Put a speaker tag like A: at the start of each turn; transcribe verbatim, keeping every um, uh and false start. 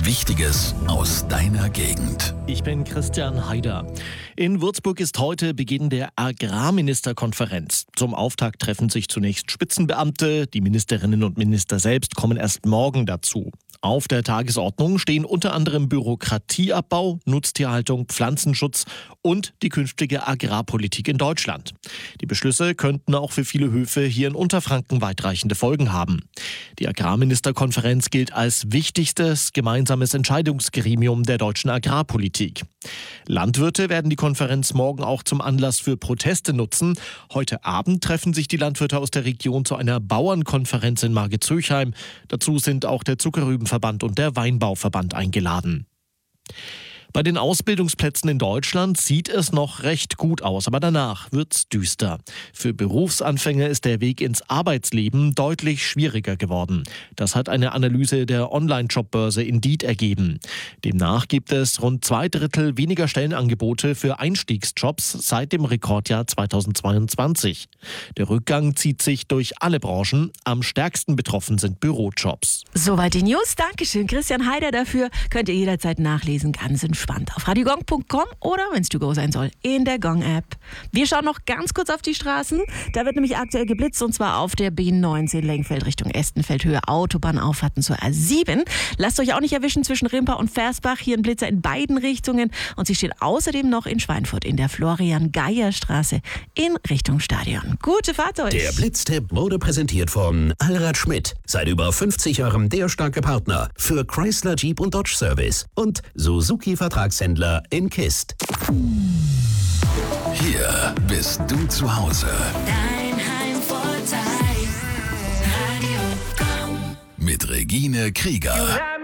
A: Wichtiges aus deiner Gegend.
B: Ich bin Christian Haider. In Würzburg ist heute Beginn der Agrarministerkonferenz. Zum Auftakt treffen sich zunächst Spitzenbeamte. Die Ministerinnen und Minister selbst kommen erst morgen dazu. Auf der Tagesordnung stehen unter anderem Bürokratieabbau, Nutztierhaltung, Pflanzenschutz und die künftige Agrarpolitik in Deutschland. Die Beschlüsse könnten auch für viele Höfe hier in Unterfranken weitreichende Folgen haben. Die Agrarministerkonferenz gilt als wichtigstes gemeinsames Entscheidungsgremium der deutschen Agrarpolitik. Landwirte werden die Konferenz morgen auch zum Anlass für Proteste nutzen. Heute Abend treffen sich die Landwirte aus der Region zu einer Bauernkonferenz in Margitshöchheim. Dazu sind auch der Zuckerrübenverband und der Weinbauverband eingeladen. Bei den Ausbildungsplätzen in Deutschland sieht es noch recht gut aus, aber danach wird's düster. Für Berufsanfänger ist der Weg ins Arbeitsleben deutlich schwieriger geworden. Das hat eine Analyse der Online-Jobbörse Indeed ergeben. Demnach gibt es rund zwei Drittel weniger Stellenangebote für Einstiegsjobs seit dem Rekordjahr zweitausendzweiundzwanzig. Der Rückgang zieht sich durch alle Branchen. Am stärksten betroffen sind Bürojobs.
C: Soweit die News. Dankeschön, Christian Haider. Dafür könnt ihr jederzeit nachlesen, ganz entspannt auf radiogong punkt com oder, wenn es to go sein soll, in der Gong-App. Wir schauen noch ganz kurz auf die Straßen. Da wird nämlich aktuell geblitzt, und zwar auf der B neunzehn Lengfeld Richtung Estenfeldhöhe, Autobahnauffahrten zur A sieben. Lasst euch auch nicht erwischen zwischen Rimper und Versbach. Hier ein Blitzer in beiden Richtungen. Und sie steht außerdem noch in Schweinfurt in der Florian-Geier-Straße in Richtung Stadion. Gute Fahrt euch!
D: Der Blitztipp wurde präsentiert von Allrad Schmidt. Seit über fünfzig Jahren der starke Partner für Chrysler, Jeep und Dodge Service und Suzuki Vertragshändler in Kist.
A: Hier bist du zu Hause.
E: Dein Heimvorteil. Radio Gong.
A: Mit Regine Krieger.